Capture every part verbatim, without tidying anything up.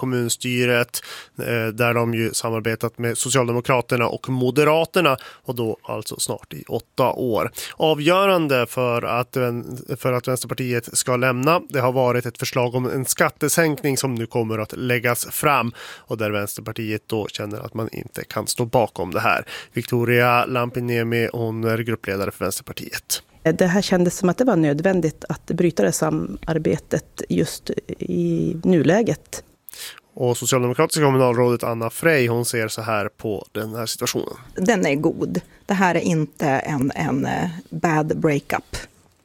kommunstyret där de ju samarbetat med Socialdemokraterna och Moderaterna och då alltså snart i åtta år. Avgörande för att, för att Vänsterpartiet ska lämna, det har varit ett förslag om en skattesänkning som nu kommer att läggas fram och där Vänsterpartiet då känner att man inte kan stå bakom det här. Victoria Lampiniemi, hon är gruppledare för Vänsterpartiet. Det här kändes som att det var nödvändigt att bryta det samarbetet just i nuläget. Och socialdemokratiska kommunalrådet Anna Frey, hon ser så här på den här situationen. Den är god. Det här är inte en, en bad breakup.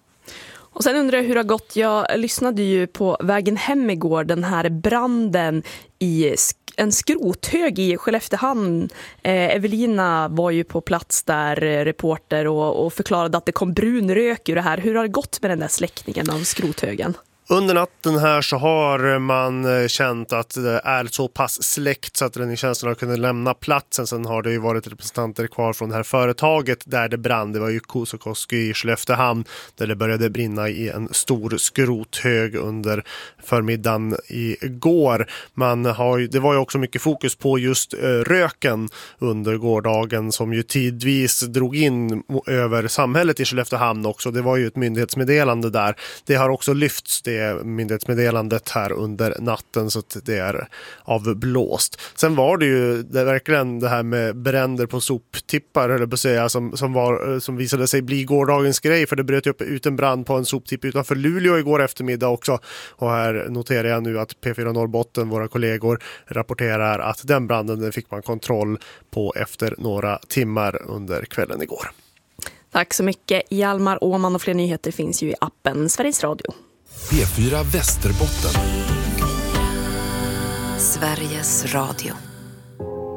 Och sen undrar jag hur det har gått. Jag lyssnade ju på vägen hem igår, den här branden i en skrothög i Skelleftehamn. Eh, Evelina var ju på plats där, reporter, och, och förklarade att det kom brun rök ur det här. Hur har det gått med den där släckningen av skrothögen? Under natten här så har man känt att det är så pass släckt så att räddningstjänsten har kunnat lämna platsen. Sen har det ju varit representanter kvar från det här företaget där det brann. Det var ju Kosokoski i Skelleftehamn där det började brinna i en stor skrothög under förmiddagen igår. Man har ju, det var ju också mycket fokus på just röken under gårdagen som ju tidvis drog in över samhället i Skelleftehamn också. Det var ju ett myndighetsmeddelande där. Det har också lyfts det myndighetsmeddelandet här under natten så att det är avblåst. Sen var det ju det verkligen det här med bränder på soptippar eller på säga som som var som visade sig bli gårdagens grej, för det bröt upp ut en brand på en soptipp utanför Luleå igår eftermiddag också. Och här noterar jag nu att P fyra Norrbotten, våra kollegor, rapporterar att den branden den fick man kontroll på efter några timmar under kvällen igår. Tack så mycket Hjalmar Åman, och fler nyheter finns ju i appen Sveriges Radio. P fyra Västerbotten. Sveriges Radio.